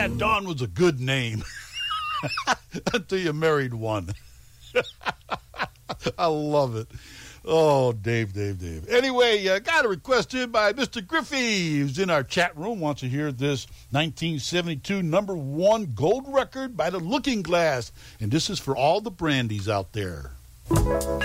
Yeah, Dawn was a good name. Until you married one. I love it. Oh, Dave. Anyway, got a request in by Mr. Griffey, who's in our chat room, wants to hear this 1972 #1 gold record by The Looking Glass. And this is for all the brandies out there.